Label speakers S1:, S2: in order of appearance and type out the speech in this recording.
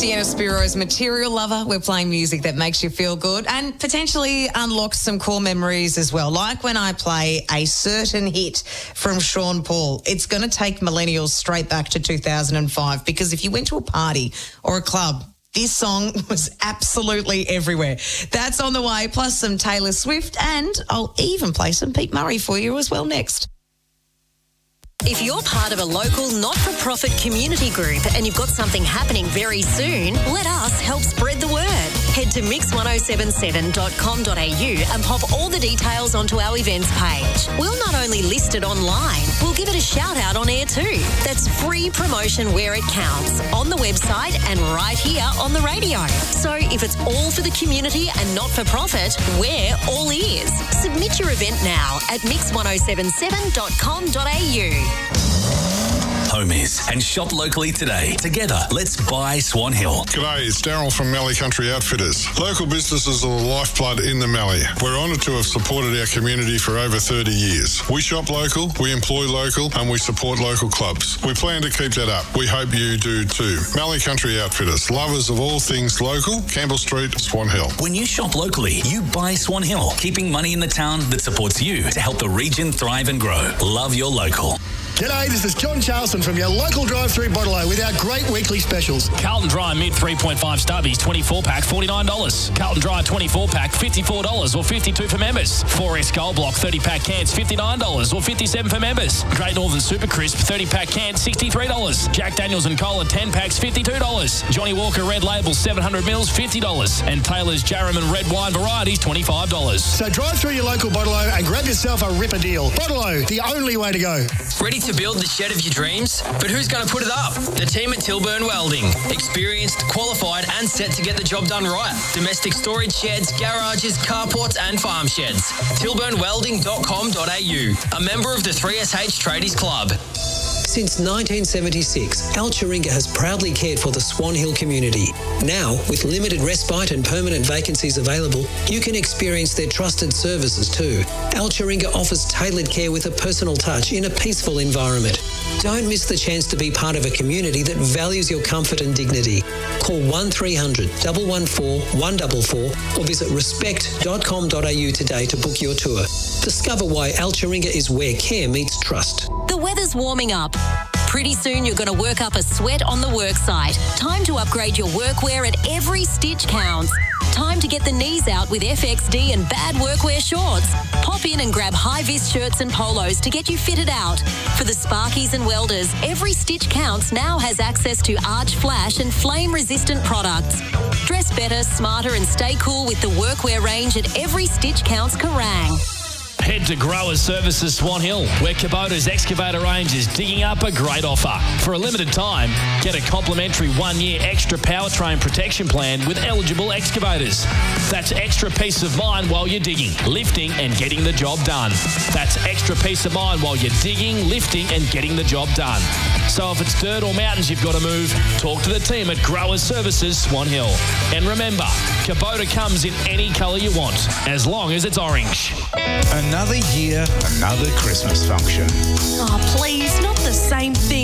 S1: Deanna Spiro's Material Lover. We're playing music that makes you feel good and potentially unlocks some core memories as well. Like when I play a certain hit from Sean Paul. It's going to take millennials straight back to 2005 because if you went to a party or a club, this song was absolutely everywhere. That's on the way, plus some Taylor Swift, and I'll even play some Pete Murray for you as well next.
S2: If you're part of a local not-for-profit community group and you've got something happening very soon, let us help spread the word. Head to mix1077.com.au and pop all the details onto our events page. We'll not only list it online, we'll give it a shout-out on air too. That's free promotion where it counts, on the website and right here on the radio. So if it's all for the community and not-for-profit, we're all ears. Submit your event now at mix1077.com.au.
S3: Homies, and shop locally today. Together, let's buy Swan Hill.
S4: G'day, it's Daryl from Mallee Country Outfitters. Local businesses are the lifeblood in the Mallee. We're honoured to have supported our community for over 30 years. We shop local, we employ local, and we support local clubs. We plan to keep that up. We hope you do too. Mallee Country Outfitters, lovers of all things local, Campbell Street, Swan Hill.
S3: When you shop locally, you buy Swan Hill, keeping money in the town that supports you to help the region thrive and grow. Love your local.
S5: G'day, this is John Charleston from your local drive-through Bottle-O with our great weekly specials.
S6: Carlton Dry Mid 3.5 Stubbies 24-pack $49. Carlton Dry 24-pack $54 or $52 for members. 4S Gold Block 30-pack cans $59 or $57 for members. Great Northern Super Crisp 30-pack cans $63. Jack Daniels and Cola 10-packs $52. Johnny Walker Red Label 700 mils $50. And Taylor's Jarraman Red Wine Varieties $25.
S5: So drive through your local Bottle-O and grab yourself a ripper deal. Bottle-O, the only way to go.
S7: Ready to build the shed of your dreams? But who's going to put it up? The team at Tilburn Welding. Experienced, qualified and set to get the job done right. Domestic storage sheds, garages, carports and farm sheds. tilburnwelding.com.au. A member of the 3SH Tradies Club.
S8: Since 1976, Al Chiringa has proudly cared for the Swan Hill community. Now, with limited respite and permanent vacancies available, you can experience their trusted services too. Al Chiringa offers tailored care with a personal touch in a peaceful environment. Don't miss the chance to be part of a community that values your comfort and dignity. Call 1300 114 144 or visit respect.com.au today to book your tour. Discover why Al Chiringa is where care meets trust.
S2: The weather's warming up. Pretty soon you're going to work up a sweat on the work site. Time to upgrade your workwear and every stitch counts. Time to get the knees out with FXD and bad workwear shorts. Pop in and grab high-vis shirts and polos to get you fitted out. For the Sparkies and welders, Every Stitch Counts now has access to arch flash and flame-resistant products. Dress better, smarter and stay cool with the workwear range at Every Stitch Counts Kerrang.
S6: Head to Growers Services Swan Hill, where Kubota's excavator range is digging up a great offer. For a limited time, get a complimentary 1-year extra powertrain protection plan with eligible excavators. That's extra peace of mind while you're digging, lifting and getting the job done. That's extra peace of mind while you're digging, lifting and getting the job done. So if it's dirt or mountains you've got to move, talk to the team at Growers Services Swan Hill. And remember, Kubota comes in any colour you want, as long as it's orange.
S9: Another year, another Christmas function.
S10: Oh, please, not the same thing.